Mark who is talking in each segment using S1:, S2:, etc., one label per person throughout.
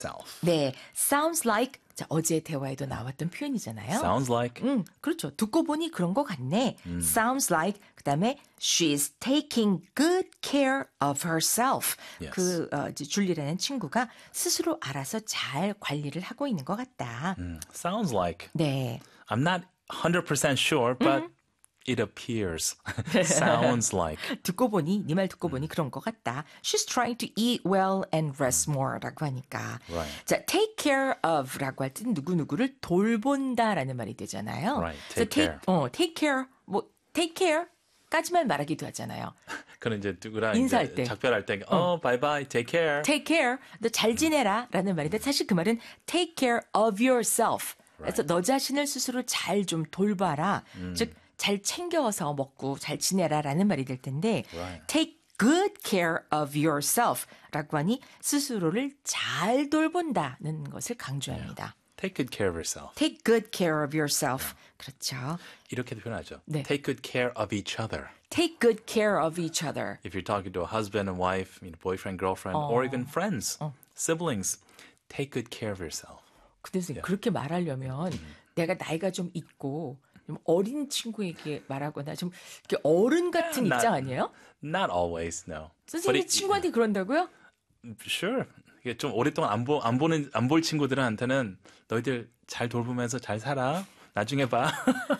S1: self.
S2: 네, sounds like 자, 어제 대화에도 나왔던 표현이잖아요.
S1: Sounds like.
S2: 그렇죠. 듣고 보니 그런 것 같네. Sounds like 그다음에 she's taking good care of herself.
S1: Yes.
S2: 이제 줄리라는 친구가 스스로 알아서 잘 관리를 하고 있는 것 같다.
S1: Sounds like.
S2: 네.
S1: I'm not 100% sure, but it appears. Sounds like.
S2: 듣고 보니 네 말 듣고 보니 그런 것 같다. She's trying to eat well and rest more라고 하니까.
S1: Right.
S2: 자, take care of라고 할 때는 누구누구를 돌본다라는 말이 되잖아요.
S1: Right.
S2: 그래서
S1: Take
S2: take care. 뭐 take care까지만 말하기도 하잖아요.
S1: 그는 이제 누구랑
S2: 인사할
S1: 이제
S2: 때.
S1: 작별할 때, bye bye, take care.
S2: take care. 너 잘 지내라라는 말인데 사실 그 말은 take care of yourself. 그래서 너 자신을 스스로 잘 좀 돌봐라. 즉 잘 챙겨서 먹고 잘 지내라라는 말이 될 텐데
S1: Right.
S2: take good care of yourself라고 하니 스스로를 잘 돌본다는 것을 강조합니다.
S1: Take good care of yourself.
S2: Take good care of yourself. 그렇죠.
S1: 이렇게도 표현하죠.
S2: 네.
S1: Take good care of each other.
S2: Take good care of each other.
S1: If you're talking to a husband and wife, boyfriend, girlfriend, or even friends, siblings, take good care of yourself.
S2: 근데 선생님, 그렇게 말하려면 내가 나이가 좀 있고 좀 어린 친구에게 말하거나 좀 이렇게 어른 같은 입장 아니에요?
S1: Not always, no.
S2: 선생님이 친구한테 그런다고요?
S1: Sure. 이게 좀 오랫동안 안 볼 친구들한테는 너희들 잘 돌보면서 잘 살아. 나중에 봐.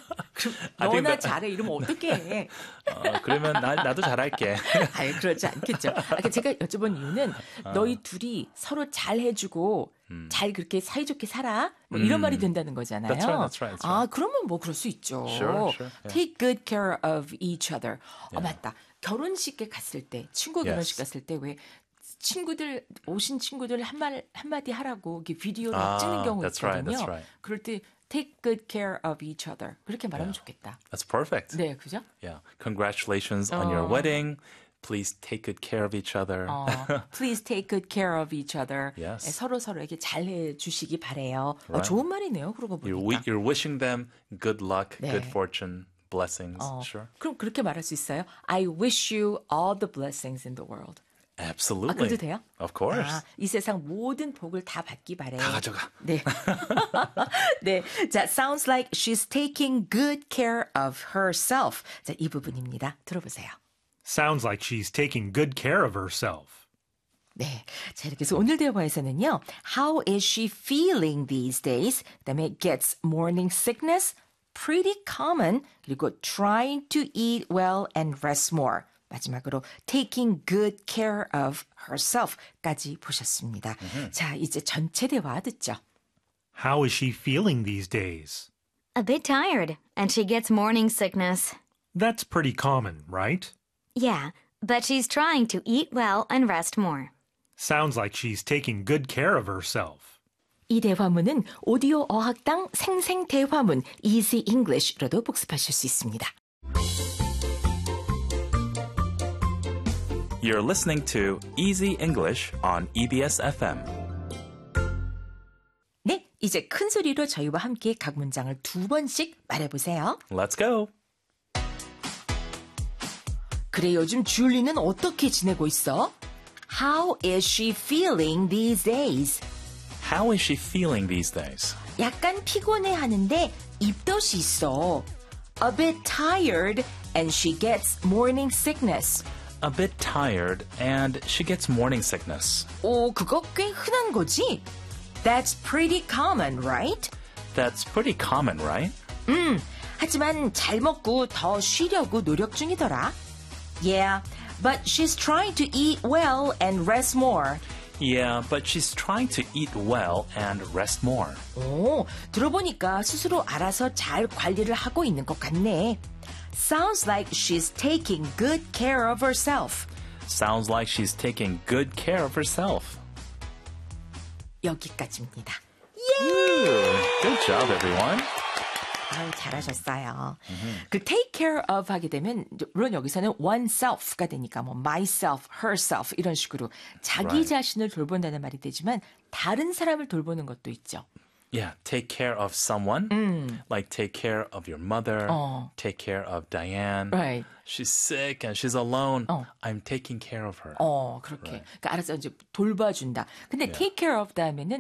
S2: 너나 잘해 이러면 어떡해.
S1: 그러면 나도 잘할게.
S2: 아니 그렇지 않겠죠. 제가 여쭤본 이유는 너희 둘이 서로 잘 해주고 잘 그렇게 사이좋게 살아 뭐 이런 말이 된다는 거잖아요.
S1: That's right.
S2: 아 그러면 뭐 그럴 수 있죠.
S1: Sure. Yeah.
S2: Take good care of each other. 맞다. 결혼식에 갔을 때 친구 결혼식 갔을 때 왜 친구들 오신 친구들 한마디 하라고 이렇게 비디오를 찍는 경우가 있거든요.
S1: That's right.
S2: 그럴 때 take good care of each other. 그렇게 말하면 좋겠다.
S1: That's perfect.
S2: 네, 그죠?
S1: Yeah. Congratulations on your wedding. Please take good care of each other.
S2: Please take good care of each other.
S1: Yes.
S2: 서로에게 잘해 주시기 바래요. 좋은 말이네요. 그러고 보니까.
S1: You're wishing them good luck,
S2: 네.
S1: good fortune, blessings. Sure.
S2: 그럼 그렇게 말할 수 있어요? I wish you all the blessings in the world.
S1: Absolutely.
S2: 그래도 돼요?
S1: Of course.
S2: 이 세상 모든 복을 다 받기 바래요.
S1: 다 가져가.
S2: 네. 네. 자, sounds like she's taking good care of herself. 자, 이 부분입니다. 들어보세요.
S3: Sounds like she's taking good care of herself.
S2: 네. 자, 이렇게 해서 오늘 대화에서는요. How is she feeling these days? 그다음에 gets morning sickness, pretty common, 그리고 trying to eat well and rest more. 마지막으로 taking good care of herself까지 보셨습니다. 자, 이제 전체 대화 듣죠.
S3: How is she feeling these days?
S4: A bit tired, and she gets morning sickness.
S3: That's pretty common, right?
S4: Yeah, but she's trying to eat well and rest more.
S3: Sounds like she's taking good care of herself.
S2: 이 대화문은 오디오 어학당 생생 대화문 Easy English로도 복습하실 수 있습니다.
S1: You're listening to Easy English on EBS FM.
S2: 네, 이제 큰 소리로 저희와 함께 각 문장을 2번씩 말해보세요.
S1: Let's go.
S2: 그래, 요즘 줄리는 어떻게 지내고 있어? How is she feeling these days?
S1: How is she feeling these days?
S2: 약간 피곤해하는데 입덧이 있어. A bit tired and she gets morning sickness.
S1: A bit tired and she gets morning sickness.
S2: 오, 그거 꽤 흔한 거지? That's pretty common, right?
S1: That's pretty common, right?
S2: 하지만 잘 먹고 더 쉬려고 노력 중이더라. Yeah, but she's trying to eat well and rest more.
S1: Yeah, but she's trying to eat well and rest more.
S2: 오, 들어보니까 스스로 알아서 잘 관리를 하고 있는 것 같네. Sounds like she's taking good care of herself.
S1: Sounds like she's taking good care of herself.
S2: 여기까지입니다.
S1: Good job, everyone.
S2: 아유, 잘하셨어요. 그 take care of 하게 되면 물론 여기서는 oneself가 되니까 뭐 myself, herself 이런 식으로 자기
S1: Right.
S2: 자신을 돌본다는 말이 되지만 다른 사람을 돌보는 것도 있죠.
S1: Yeah, take care of someone. Like take care of your mother. Take care of Diane.
S2: Right.
S1: She's sick and she's alone. I'm taking care of her.
S2: 그렇게. 그러니까 알아서 이제 돌봐준다. 근데 take care of 다음에는